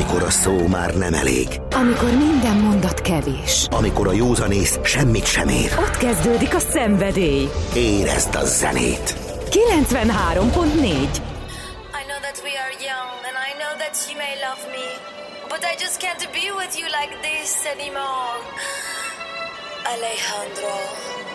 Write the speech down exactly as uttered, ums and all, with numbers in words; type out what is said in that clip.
Amikor a szó már nem elég. Amikor minden mondat kevés. Amikor a józanész semmit sem ér. Ott kezdődik a szenvedély. Érezd a zenét. kilencvenhárom pont négy. I know that we are young and I know that you may love me, but I just can't be with you like this anymore. Alejandro.